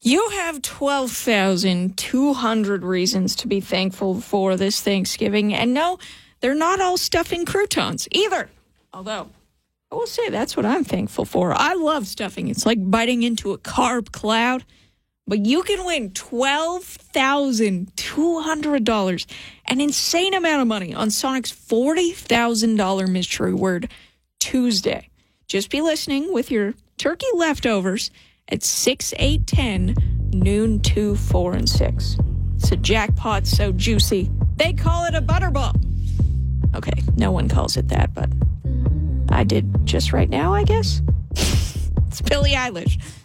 You have 12,200 reasons to be thankful for this Thanksgiving. And no, they're not all stuffing croutons either. Although, I will say that's what I'm thankful for. I love stuffing. It's like biting into a carb cloud. But you can win $12,200, an insane amount of money, on Sonic's $40,000 mystery word Tuesday. Just be listening with your turkey leftovers at 6, 8, 10, noon, 2, 4, and 6. It's a jackpot so juicy, they call it a butterball. Okay, no one calls it that, but I did just right now, I guess. It's Billie Eilish.